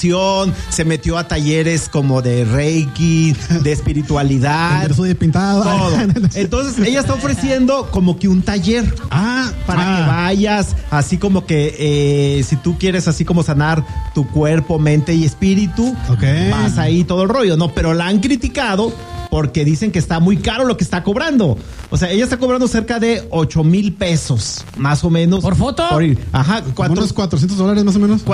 meditación, se metió a talleres como de Reiki, de espiritualidad. De pintado. Todo. Entonces, ella está ofreciendo como que un taller. Para que vayas, así como que si tú quieres así como sanar tu cuerpo, mente y espíritu, vas ahí todo el rollo, ¿no? Pero la han criticado porque dicen que está muy caro lo que está cobrando. O sea, ella está cobrando cerca de 8,000 pesos, más o menos. ¿Por foto? Unos $400 más o menos.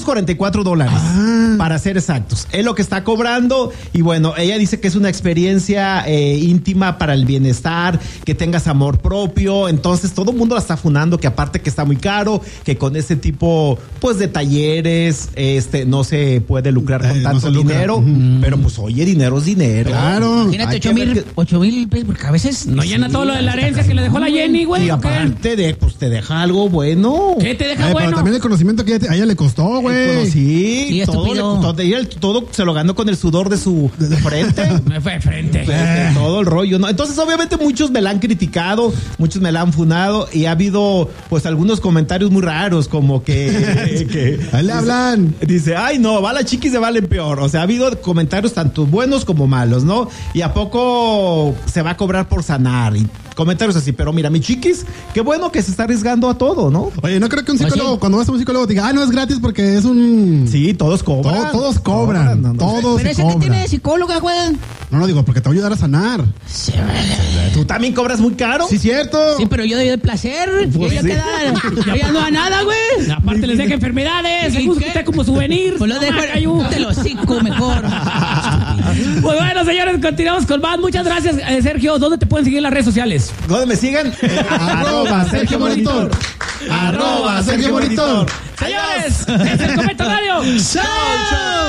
$444, para ser exactos. Es lo que está cobrando. Y bueno, ella dice que es una experiencia íntima para el bienestar, que tengas amor propio. Entonces, todo el mundo la está funando, que aparte que está muy caro, que con ese tipo, pues, de talleres, no se puede lucrar con tanto dinero. Pero, pues, oye, dinero es dinero. Claro. Imagínate, 8,000 pesos, porque a veces no llena todo lo de la herencia que le dejó la Jenny, güey. Y aparte pues te deja algo bueno. ¿Qué te deja bueno? Pero también el conocimiento que a ella le costó, güey. Sí, todo se lo ganó con el sudor de su frente. Me fue de frente. Todo el rollo, ¿no? Entonces, obviamente, muchos me la han criticado, muchos me la han funado, y ha habido, pues, algunos comentarios muy raros, como que ahí le hablan. Dice, ay, no, va la chiquis se valen peor. O sea, ha habido comentarios tanto buenos como malos, ¿no? Y a poco se va a cobrar por sanar y comentarios así, pero mira, mi chiquis, qué bueno que se está arriesgando a todo, ¿no? Oye, no creo que un psicólogo, cuando vas a un psicólogo, diga, no es gratis porque es un... Sí, todos cobran. Todos cobran. No. Todos pero ese cobran. que tiene de psicóloga, güey. No, digo, porque te va a ayudar a sanar. Sí, ¿Tú también cobras muy caro? Sí, cierto. sí, pero yo doy el placer. Pues Ella sí. queda, ya no da nada, güey. Aparte les deja enfermedades, ¿Y se puso qué? usted como souvenir. Pues lo dejo, te lo cico mejor. Pues bueno, señores, continuamos con más. Muchas gracias, Sergio. ¿Dónde te pueden seguir en las redes sociales? ¿Dónde me sigan? @Sergio Monitor. @Sergio Monitor. Señores, es el Cometa Radio. Chao, chao.